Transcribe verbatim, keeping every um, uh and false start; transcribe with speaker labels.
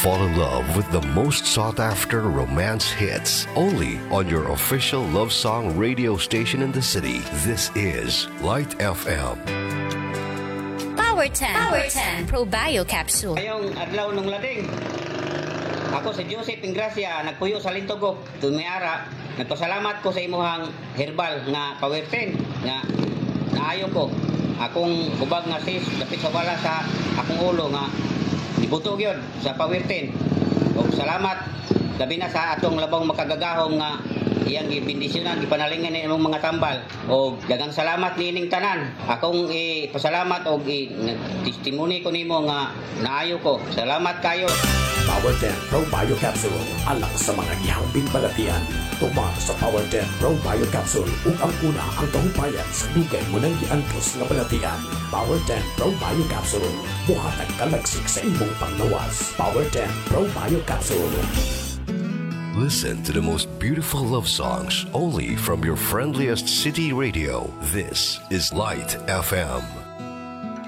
Speaker 1: fall in love with the most sought-after romance hits only on your official love song radio station in the city. This is Light F M.
Speaker 2: Power ten. Power ten. Pro Bio Capsule.
Speaker 3: Ngayong adlaw nung lading, ako si Joseph Ingracia, nagpuyo sa Lintogop, Tumiara. Nagpasalamat ko sa imuhang herbal nga Power ten nga naayo ko. Akong ubag nga sis, dapit sa wala sa akong ulo nga ibutog yun sa Power ten. O salamat, labi na sa atong labang makagagahong nga iyang gibindisyonan, gipanalingan ni imong mga tambal. O dagang salamat nining tanan. Akong ipasalamat o testimony ko nimo nga naayo ko. Salamat kayo.
Speaker 4: Power ten Pro Bio Capsule alang sa mga gihambing balatian. Tuma sa Power ten Pro Bio Capsule ug ang una ang tahupayan sa dugay mo nang giantos nga balatian. Power ten Pro Bio Capsule buhatag kalagsik sa imong panglawas. Power ten Pro Bio Capsule.
Speaker 1: Listen to the most beautiful love songs only from your friendliest city radio. This is Light F M.